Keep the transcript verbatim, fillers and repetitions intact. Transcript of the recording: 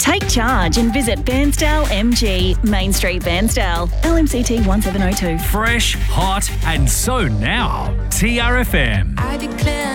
Take charge and visit Bairnsdale M G, Main Street, Bairnsdale. L M C T one seven oh two. Fresh, hot, and so now. T R F M. I declare